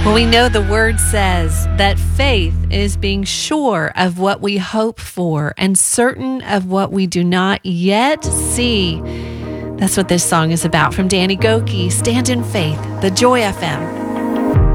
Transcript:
Well, we know the word says that faith is being sure of what we hope for and certain of what we do not yet see. That's what this song is about. From Danny Gokey, Stand in Faith, the Joy FM